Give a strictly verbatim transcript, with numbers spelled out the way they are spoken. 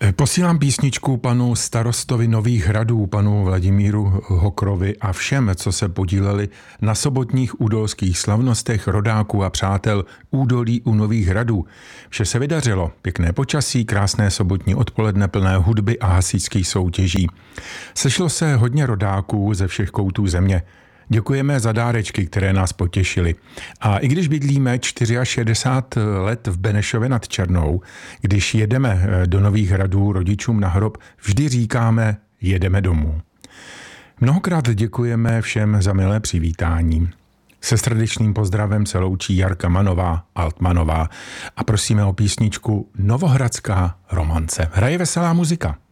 Posílám písničku panu starostovi Nových Hradů, panu Vladimíru Hokrovi a všem, co se podíleli na sobotních údolských slavnostech rodáků a přátel údolí u Nových Hradů. Vše se vydařilo, pěkné počasí, krásné sobotní odpoledne plné hudby a hasičských soutěží. Sešlo se hodně rodáků ze všech koutů země. Děkujeme za dárečky, které nás potěšily. A i když bydlíme šedesát čtyři let v Benešově nad Černou, když jedeme do Nových Hradů rodičům na hrob, vždy říkáme, jedeme domů. Mnohokrát děkujeme všem za milé přivítání. Se srdečným pozdravem se loučí Jarka Manová, Altmanová a prosíme o písničku Novohradská romance. Hraje veselá muzika.